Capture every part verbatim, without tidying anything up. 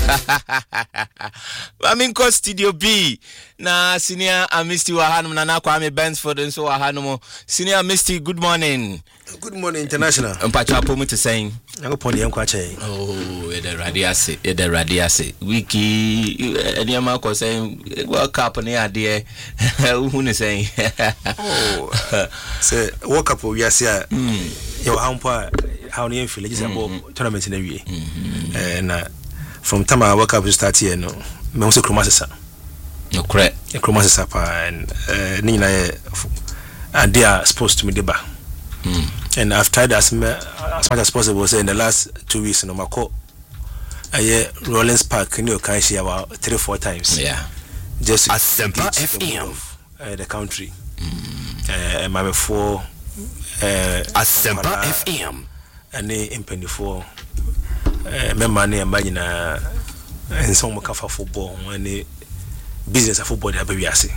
I'm in Studio B. Na senior Misty Wahanum na Kwame Bensford and so Wahanum. Senior Misty, good morning. Good morning, International. I'm Pachapo to saying. I'm upon the Unquache. Oh, the radiasi, the radiasi. Wiki, any amount of saying, World Cup on the idea. Who is saying? Oh, say, walk up, yes, yeah. Your hamper, how near villages about tournament in a way. And from time I woke up to start here, no, me also Kromasa. No, correct. Kromasa and Nina, and they are supposed to me the bar. And I've tried as, as much as possible. Say in the last two weeks, no, my co, I Rollins Park in your country about three, four times. Yeah, just a simple F M, uh, the country. Uh, my before, uh, a simple F M, and they impend for. My money and Magina and some more for football and the business of football. They be asking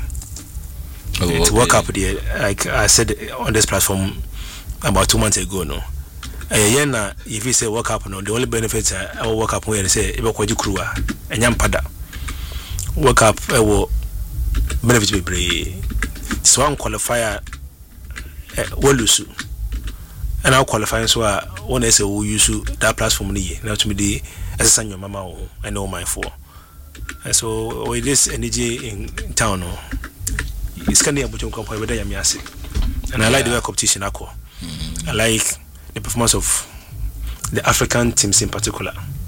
to work up there. Like I said on this platform about two months ago, no. Eh, na if you say work up, no, the only benefits I will work up when they say ebe kwaji kruwa enyam pada. Work up, I will benefit be brave. So I'm qualifier. Well, lusu. And I'll qualify so when I say we use that platform now to me the as your mama I know my for. And so with this energy in town, no, it's kind of able compare with them. And I like the way competition I call. I like the performance of the African teams in particular.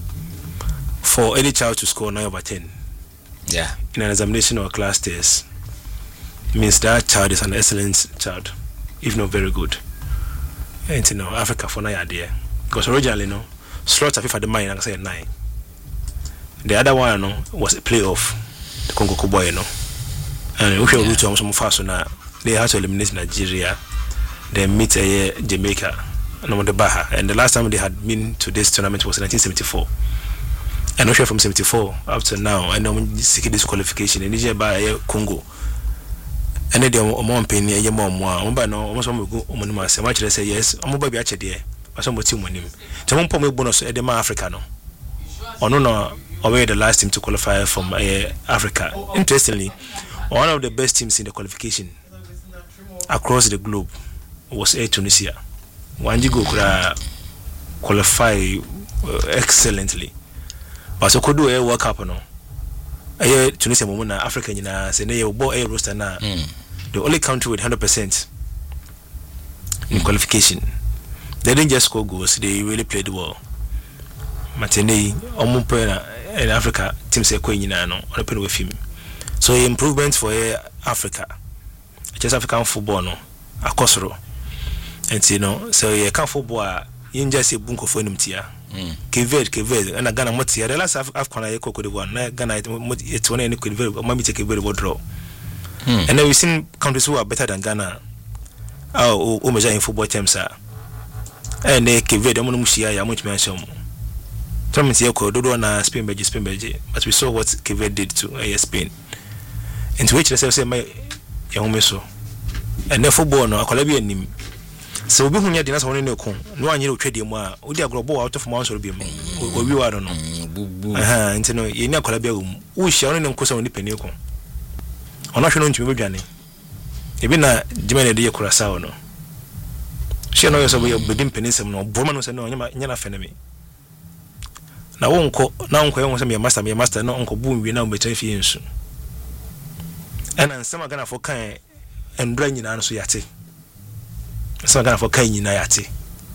For any child to score nine over ten, yeah, in an examination or class test, means that child is an excellent child, if not very good. And you know, Africa for nine idea. Because originally, no, slots of FIFA the mine, I say nine. The other one, no, was a playoff, the Congo Cowboy, no. And if you're to some fast now, they had to eliminate Nigeria, then meet a Jamaica, and the Baja. And the last time they had been to this tournament was in nineteen seventy-four. And not sure from seventy-four up to now, and I'm seeking this qualification in Nigeria by Congo. And then the mom penny a mom one by no almost one go on my much say yes, I'm baby actually there, but some team on him. To one point bonus at the Africano. Or no, no, away the last team to qualify from uh, Africa. Interestingly, one of the best teams in the qualification across the globe was Air Tunisia. One you go qualify uh, excellently, but so could do a World Cup no. Aye, Tunisia mumuna Africa nyina say na ye bo air roster na the only country with one hundred percent in qualification. They didn't just score goals, they really played well. Matene omumpe na in Africa team say ko nyina no on pen with him. So improvement for Africa. Just African football no akosoro. And you know, so yeah, can football you just say bunko for him tia. Keved, Keved, and a Ghana Motia. The last Afcon I could the one. Ghana, it's one any Keved, or maybe take a very good draw. And then we've seen countries who are better than Ghana. Oh, oh, measure in football terms are. And they Keved, I'm going to see I much mention. Thomas Yoko, Dodo, and Spain, Belgium, Spain, Belgium. But we saw what Keved did to uh, Spain. Into which I say, my young so. And the football, no, a Colombian name. So we hunya dina so ne ne ko no anye o twede mu a odi agrobo out of months or be mu o wi wa do no aha enti no ye ni akola bia um wo hia no ne nko so ni pani ko ono hwe no ntumi bedwane e bi na jimene de ye kurasa wo no hia no yo so be bedim pani sem no boma no se no nya nya na fene me na wo nko na nko ye wo se me master me master no nko bu nwi na o betan fi ensu ana nsema gana fo kan endra nyina no so yate. So I'm for Kanye Nayati.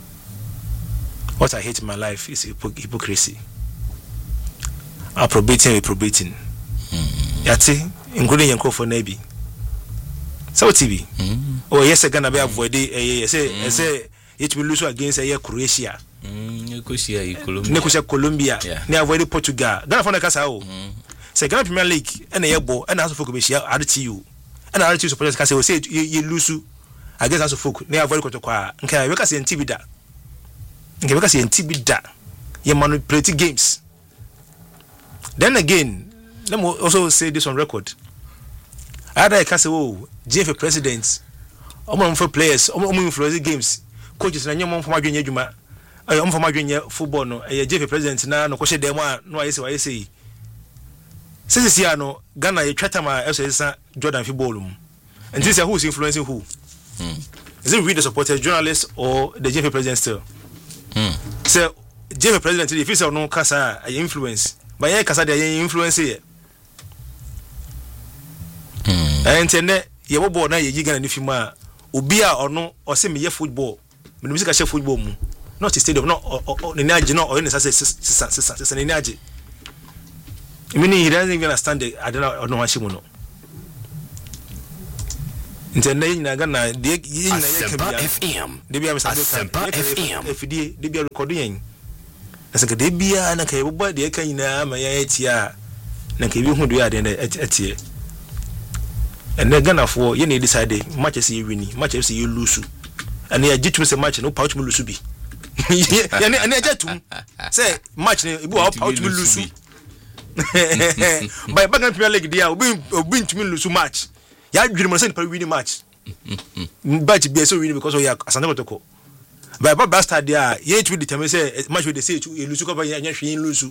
What I hate in my life is hypocrisy. Approbating, reprobating. Yati, including Yanko for Nabi. So T V. Oh, yes, I'm gonna be avoided. I say, I say, it will lose against a year Croatia. Nicosia, Colombia. Near avoided Portugal. Ghana for the Casao. Say, Ghana Premier League, and a year ball, and also for Commission, added to you. And I choose to put a say, you lose. I guess as a folk, they are very good to acquire. Okay, we can see in T V that. Okay, we can see in T V that. You manipulate games. Then again, let me also say this on record. I had a castle, oh, J F A presidents, I'm for players, I'm influence games, coaches, and young from my junior Juma. I am from my junior football. No, a J F A president now, no question, them one, no, I say, I say, Since this year, no, Ghana, you try to my Jordan football. And this is who's influencing who? Mm. Is it really the supporters, journalists, or the J F A president still? Mm. So, J F A president, if it's no Casa, influence. But yeah, Casa, they influence here. And then, you were born, you get if you ma, Ubia or no, or send me football. When the music I share football, not the stadium, not or the Naji, no, or in the Sassan in Naji. Meaning he doesn't even understand the I don't know, no Hashimono. Internet Nagana, the F M, the B M F D, the B recording. As a Debia and a cable, the Ekana, my etia, Nakabi, who do I then at here. And then Ghana for you need decide much as you win, much as you lose. And they are jitters a match, no pouch mulusubi. And I jet to say, much, pouch mulusubi. By Bagan Premier League, they are win to me lose match. Ya dream of saying winning match. But be so winning because of your Sanatoko. By Bob Bastard, they are yet with determine say much with the say to lose cover and you lose.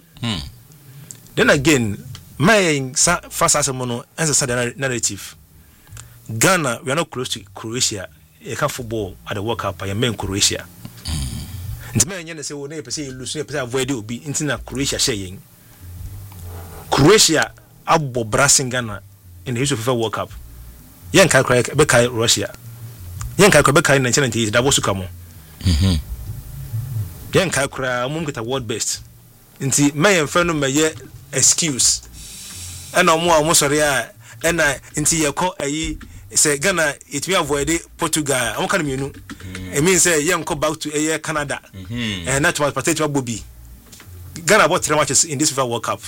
Then again, my first as a mono as a narrative. Ghana, we are not close to Croatia. You can football at the World Cup by a man Croatia. And the man say, well, never say you lose, never avoid it be into Croatia saying. Croatia abo brassing Ghana in the history of FIFA World Cup. Yan kai kai bekai Russia. Yan kai kai bekai nineteen ninety-eight da bosu kamo. Mhm. Yan kai kra mum kita world best. Nti mayen fa no meye excuse. Ena omo omo sori a ena nti ye ko ayi say Ghana it me avoid Portugal. Am kan mienu. It means say yan ko back to ayi Canada. Mhm. And that was particular Bobby. Ghana bought three matches in this FIFA World Cup.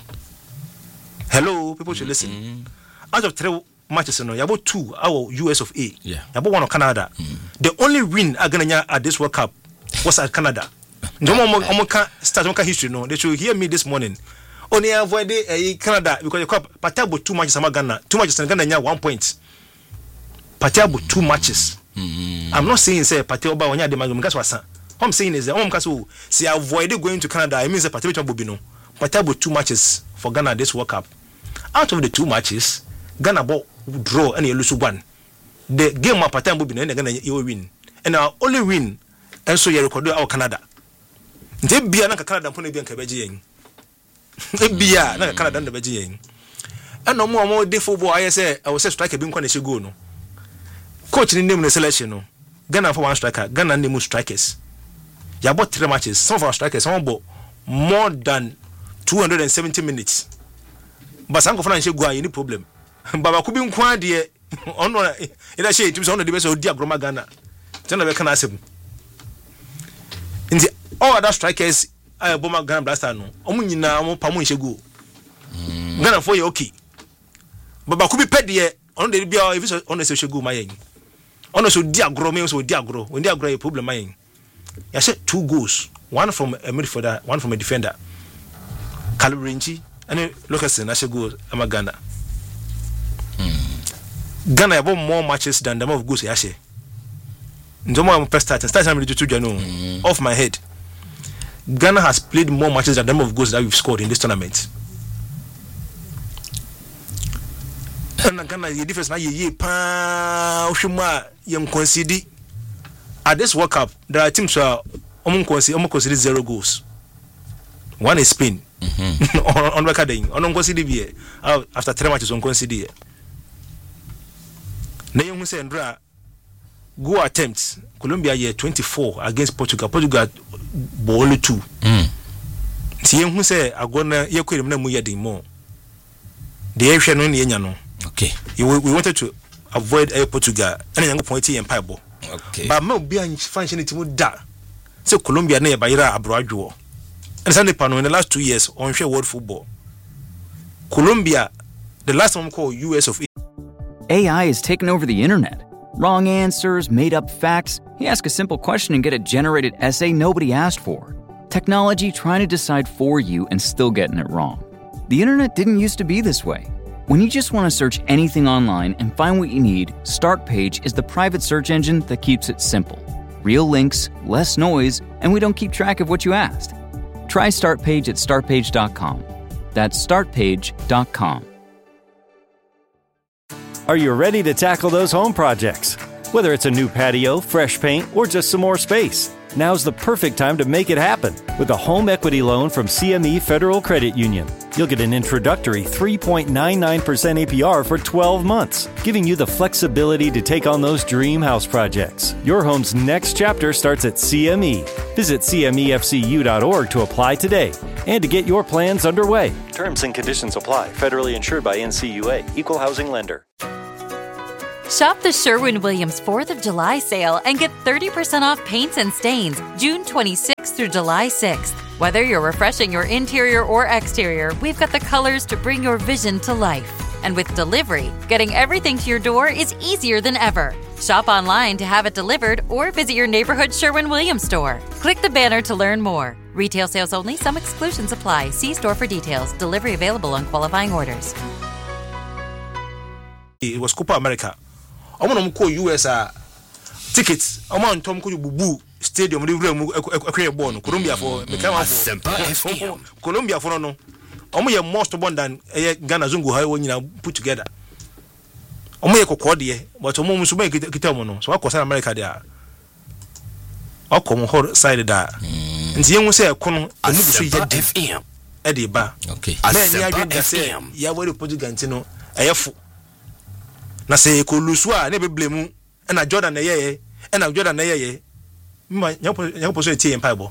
Hello, people should listen. Mm-hmm. Out of three matches, you know, you have two our U S of A. Yeah. You have one of Canada. Mm-hmm. The only win Ghana at this World Cup was at Canada. No more start history. No, they should hear me this morning. Only avoid a Canada because the cup Patabo two matches among Ghana. Two matches in Ghana one point. Patabo two matches. Mm-hmm. I'm not saying say Patabo when you the magum. That's what I'm saying is that I'm saying say avoid going to Canada. It means that Patabo Bobino. Patabo two matches for Ghana this World Cup. Out of the two matches, Ghana bought draw and you lose one. The game of Patam will be in Ghana you win. And our only win, and so you record our Canada. They be a Canada and Pony and Cabajian. They be a Canada and the Bajian. And no more more day football. I say I was a striker being quite a go. No coach in the name of the selection. No Ghana for one striker, Ghana name strikers. You bought three matches. Some of our strikers, some bought more than two hundred seventy minutes. But some of us go any problem. But I could be inquired on it. I say it was on the best of Diagroma Ghana. Tell me, can I say? In the all other strikers, I bomb Ghana blaster. No, only now, Pamu go. Ghana for you, okay. But I could be paid here on the B R if it's on the social go, my on also Diagroma, so Diagro, when Diagro a problem, my I said two goals, one from a midfielder, one from a defender. Calibrinci. And look at the national goals, I'm Ghana. Mm. Ghana have won more matches than the number of goals. I say. No more first start. Start time to two mm. Off my head. Ghana has played more matches than the number of goals that we've scored in this tournament. And Ghana the difference now ye pa Ushuma yem concede at this World Cup. There are teams who are almost concede almost conceded zero goals. One is Spain. Mm-hmm. on on recording on consider be after three matches on consider na you say Ndra go attempts Colombia year twenty-four against Portugal. Portugal ball two mm see you say agona ye kwere na mu yedin mo the ehwe no na yenya no okay we, we wanted to avoid a Portugal and yang point e empire ball okay but ma obi an function team da say Colombia na ye bayira abroadwo. And in the last two years on share world football. Colombia, the last one called U S of A. A I is taking over the internet. Wrong answers, made up facts. You ask a simple question and get a generated essay nobody asked for. Technology trying to decide for you and still getting it wrong. The internet didn't used to be this way. When you just want to search anything online and find what you need, Startpage is the private search engine that keeps it simple. Real links, less noise, and we don't keep track of what you asked. Try Startpage at startpage dot com. That's start page dot com. Are you ready to tackle those home projects? Whether it's a new patio, fresh paint, or just some more space, now's the perfect time to make it happen with a home equity loan from C M E Federal Credit Union. You'll get an introductory three point nine nine percent A P R for twelve months, giving you the flexibility to take on those dream house projects. Your home's next chapter starts at C M E. Visit C M E F C U dot org to apply today and to get your plans underway. Terms and conditions apply. Federally insured by N C U A. Equal housing lender. Shop the Sherwin-Williams fourth of July sale and get thirty percent off paints and stains June twenty-sixth through July sixth. Whether you're refreshing your interior or exterior, we've got the colors to bring your vision to life. And with delivery, getting everything to your door is easier than ever. Shop online to have it delivered or visit your neighborhood Sherwin-Williams store. Click the banner to learn more. Retail sales only. Some exclusions apply. See store for details. Delivery available on qualifying orders. It was Copa America. I'm going to call U S A tickets. I'm going to call you Bubu Stadium. Colombia for Colombia for no. I'm going to most one than Ghana Zungu when you put together. I'm going to call you, but I'm going to make it. So I call America there. I'll come on side there. And the young say, "Come, I'm going to say Eddie Ba." Okay. I say, "Yeah, where you put the Gantino? I have." Na say ko lusua na be blemu na Jordan na yeye na Jordan na yeye ma nyapo nyapo so tie empaibo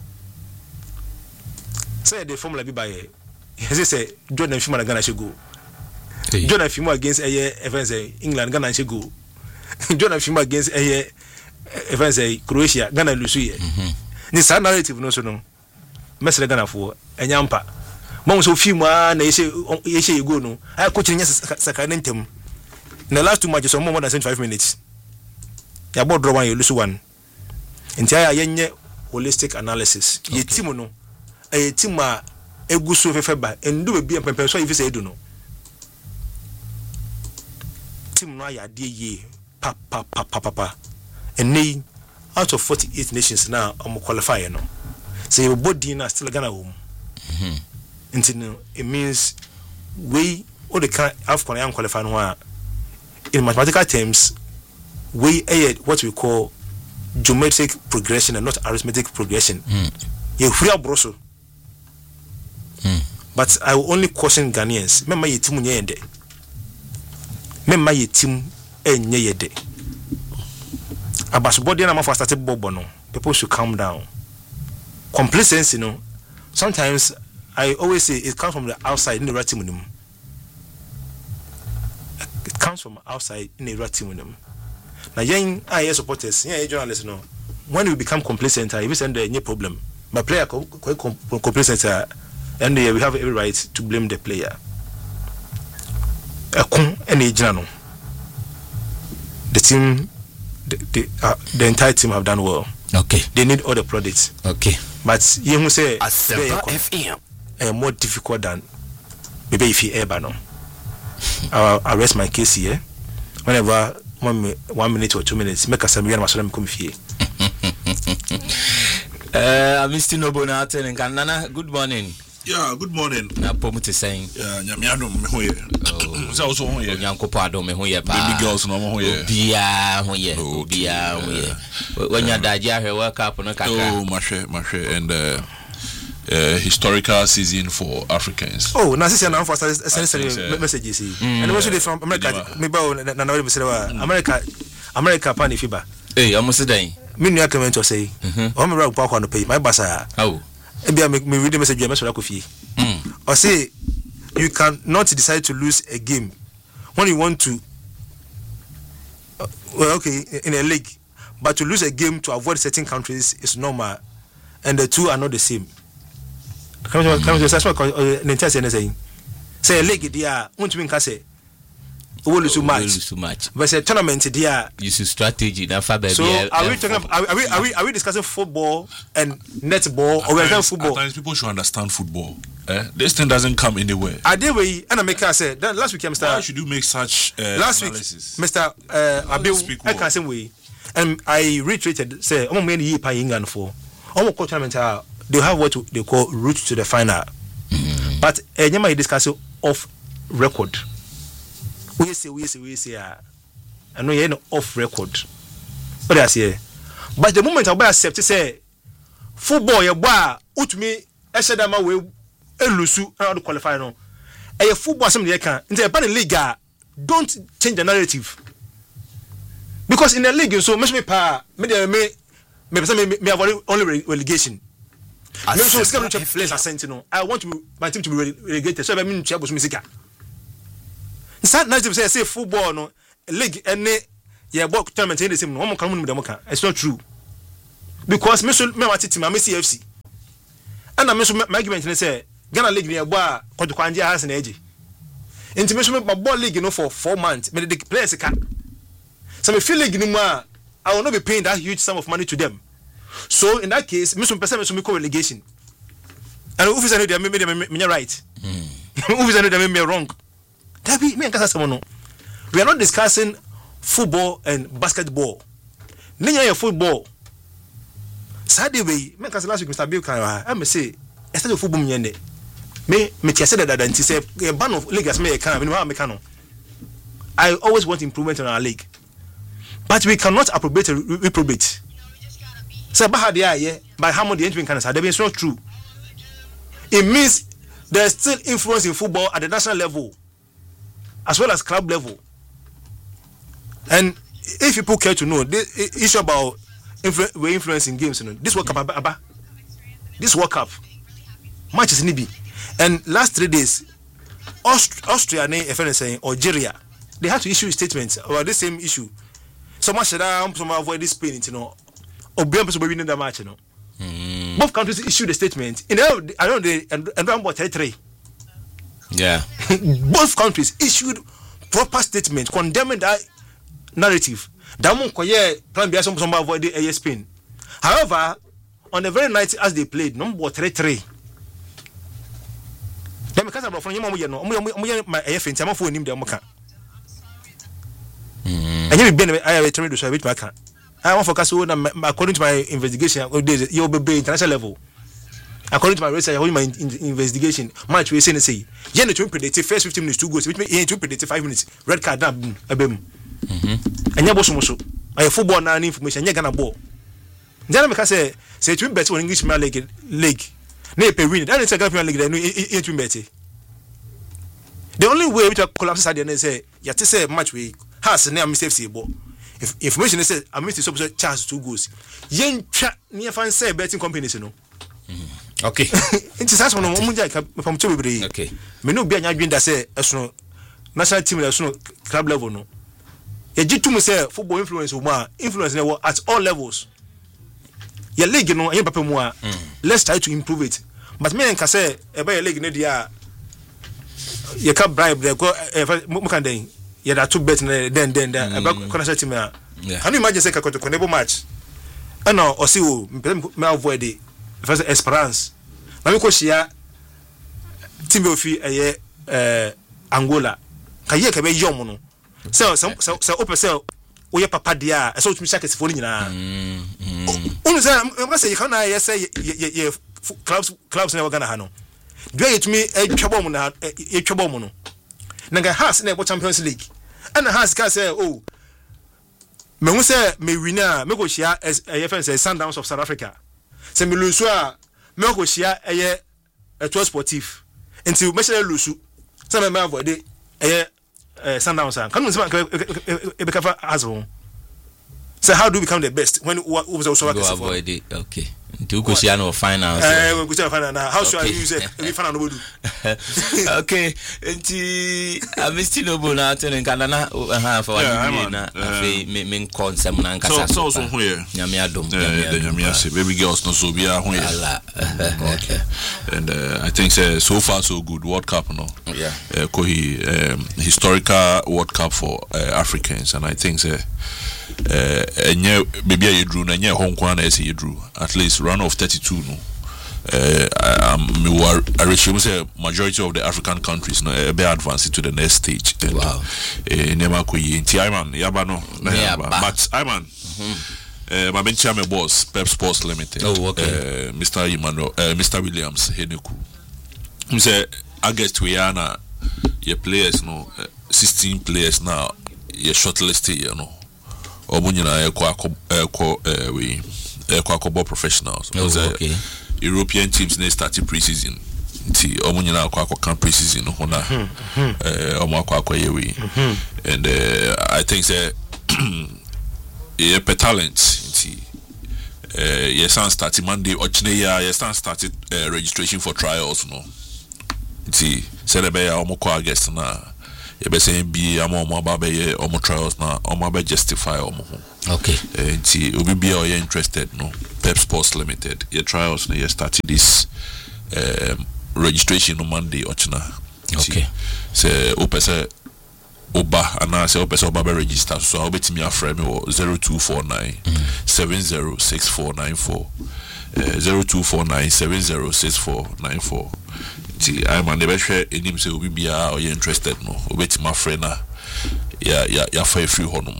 say the formula be by he say Jordan film na Ghana shego Jordan film against eye events England Ghana shego Jordan film against eye events Croatia Ghana lusu ye ni sa narrative no so no mesele Ghana fo enyampa mo so film a na yese yese ego no ay coach nya sakane ntem. In the last two matches, more than seventy-five minutes. You bought draw one, you lose one. Entire yenye holistic analysis. Ye team no, a team a egusu fefeba and do be a pempe so if you say do no. Team no ya de ye pa pa pa pa pa pa. And nay out of forty-eight nations now I'm qualifier no. So your body na still Ghana home. Mhm. Until it means we all the kind of qualify no. In mathematical terms, we add what we call geometric progression and not arithmetic progression. You free up broso. But I will only caution Ghanaians. Remember your team nyende. Remember your team nyende. About body and for started bobono. People should calm down. Complacency, you know. Sometimes I always say it comes from the outside in the right team. It comes from outside in a rat team with them. Now, young I A supporters, yeah, journalists know when we become complacent, I send a new problem. My player quite complacent, and we have every right to blame the player. Any journal, the team, the the, uh, the entire team have done well. Okay, they need all the products. Okay, but you must say a more difficult than maybe if you ever know. I'll arrest my case here. Whenever one, one minute or two minutes, make a Samuel Masolam come here. Uh, Mister Nobonate and Kanana, good morning. Yeah, good morning. Na pomuti saying. Yeah, nyamiano me hoye. So also hoye. Nyanko pado me hoye pa. Baby girls no mo hoye. Bia hoye. Bia hoye. When you daja he work up no kaka. Oh, mashe, mashe and uh Uh, historical season for Africans. Oh, now this is an for sending messages. And also from America. Maybe na na we say America, America pani fiba. Eh, I'm saying. Me no comment to say. O me rock pa no pay. My basa. Oh. E bia me read the message me so la kofi. Mm. Or say you can not decide to lose a game when you want to uh, well okay in a league, but to lose a game to avoid certain countries is normal and the two are not the same. Come on, come on. That's what Nintendo is saying. Say a league, dear. Won't you say? We lose too much. Too much. But say tournament, dear. Use strategy. Now, so are we talking? Are we? Are we? Are we discussing football and netball, or we are football? At times, people should understand football. Eh? This thing doesn't come anywhere. I did we and I make us say that last week, Mister Why should you make such uh, last analysis? week, Mister Uh, Abil, I can't say we, and I reiterated say, "I'm many year paying England for." I'm tournament. They have what they call route to the final. Mm. but enyama uh, discuss off record we say we say we say ah I know you off record what I say but the moment I accept say football ye boy utumi esedama we elusu and qualify no e football some dey kan in the league don't change the narrative because in the league so me pa me me me me me avoid only relegation I so it's going to place ascent no I want to, my team to be relegated so I mean to abos musica inside narrative say say football no league any ye ball tournament in the same no one can win them can it's not true because me so me want team am C F C and I me so my argument say Ghana league near boy koto kwanje has na eje enti me so me ball league no for four months me the players can so me feel league no more I will not be paying that huge sum of money to them. So in that case, me some person me some call relegation. And who is another me me me right? Who is another me wrong? That be me and kasa someone no. We are not discussing football and basketball. Ninya your football. Saturday way, me kasa last week Mister Bill kan I me say, I start football me yende. Me me tiase that that anti say a ban of league as me can me no me can no. I always want improvement in our league. But we cannot appropriate reprobate. So by how much the entry can say it's not true. It means there's still influence in football at the national level as well as club level. And if people care to know this issue about influ- we influence in games, you know, this World Cup, Abba, Abba, this World Cup matches in Nibi. And last three days, Aust- Austria, saying Algeria, they had to issue statements about this same issue. So much that some avoid this pain, you know. Or be able to win the match, you know. Mm. Both countries issued a statement. In the I don't know and and about three. Yeah. Both countries issued proper statement condemning that narrative. That one koye plan be some some avoid the Spain. However, on the very night as they played, number three three. Them because about from you no. Omo my A F N time for him dem ka. And you be I have a trade so bit back. I want focus on according to my investigation you be international level. According to my research, my in, investigation, match we say say you need to predict first fifteen minutes two goals, which means you need to predict five minutes red card na abem. Mhm. And you boso moso. I football na information you gonna ball. Then me can say say to bet on English Premier League league. Na pay win. That is a Premier League no e to bet. The only way we to collapse at the end say you to say match we has na me safety ball. If information is said I missed so chance two goals. Yen twa near fan say betting companies no. Okay. It is as one of from two bebre. Okay. Me no be anya dwinda say esono national team esono club level no. Ye jitu mu say football influence wo ma influence na at all levels. Your league no yen papa mu a let's try to improve it. But me nka say e ba your league no dia ye can bribe there go mo kan den ye da two bet then then then e ba national team a. Can you imagine say ka ko to match? And no o si o me avoid it. First Esperance. Na me ko shia team ofi eye eh Angola. Ka ye ka be yom no. So so so open say o ye papa dia, e so tumi shake sefo ni nyina. Mm. Unu say am say you can na ye say ye clubs clubs na Ghana ha no. Do ye tumi e twabom na e twabom no. Na ga has na e Champions League. And has ka say oh me hu say me winner me ko shia e friend say Sundowns of South Africa. Se me lusu a me ko hia eye eto sportif enti me share lusu se me me avoid eye Sundowns an kan me se e be kafa azo so how do we become the best when who was also working for avoid it okay nti ko hia no finance eh we go to finance now how should I use it we finance no do okay nti Mister Noble na to nka na ha for one na afi me concept na nka so so so ho ye nyame adom nyame ase baby girls no so bia ho ye okay and uh, I think uh, so far so good World Cup no yeah uh, ko he um, historical World Cup for uh, Africans and I think uh, uh enye baby you drew na enye hon kwa na ese you drew at least round of thirty-two no uh um me were I assume say majority of the African countries no uh, be advancing to the next stage and, wow eh nema ko yi nti Iman yaba no but Iman eh my main chairman boss Pep Sports Limited oh okay uh, Mister Emmanuel uh, Mister Williams Heneku he say August we are now your players no uh, sixteen players now your shortlisted you know omunyina ekwa ekwa we ekwa kobo professionals oh, okay. European teams they started pre-season nti omunyina akwa akwa pre-season ho na eh omo akwa akwa yewe and uh, I think say yeah per talent nti eh yes and started Monday ochine ya yes and started uh, registration for trials no nti celebrate omo kwa guest na ye be say bi am omo ba be omo trials na omo ba justify omo okay nti obi bia o interested no Pep Sports Limited your trials na you started this um, registration on Monday ochina okay say opese oba ana say opese oba be register so obetimi aframe me zero two four nine seven zero six four nine four zero two four nine seven zero six four nine four ti I man never share enim say obi bia o you interested no obetimi aframe na ya ya ya fa free honum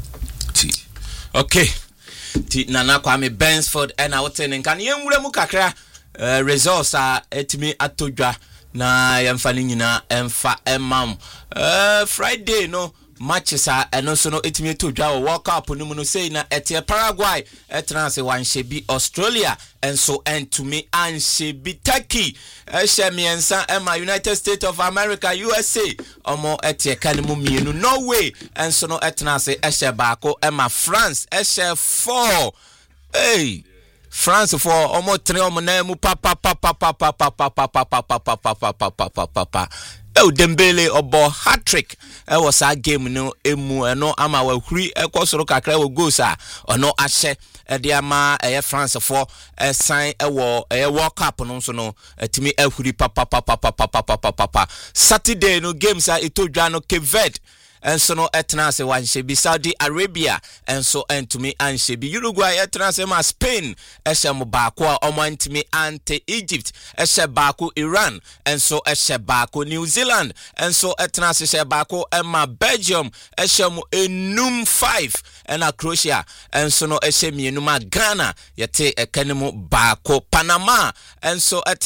ti okay ti Nana Kwame Bensford and Awoten nkan yenwure mu kakra uh, results are etimi atodwa na yamfani nyina emfa emam uh, Friday no matches are eno so no etimi atodwa wo World Cup no mu no say na etie Paraguay etranse wanshebi Australia and so entumi anshebi Turkey eshemiensa ema United States of America U S A omo etie kanemu mienu Norway and so no etranse eshe baako ema France eshe four hey France for almost three omo na mu pa pa pa pa pa pa pa pa pa pa pa pa pa pa pa pa pa pa pa oh Dembele obo hat trick e was a game no emu eno ama wa huri e kwosoro kakra wo goals a ono ahye e de ama e France for e sign e wo e World Cup no so no atimi ahuri pa pa pa pa pa pa pa pa pa Saturday no games a etodwa no Cape Verde and so no etnase wan shebi Saudi Arabia and so entumi an shebi Uruguay etnase ma Spain eshe mo baako a omo entumi ante Egypt eshe baako Iran and so eshe baako New Zealand and so etnase eshe baako ema Belgium eshe mo enum five and a Croatia and so no eshe mienu ma Ghana yete ekanemu baako Panama and so et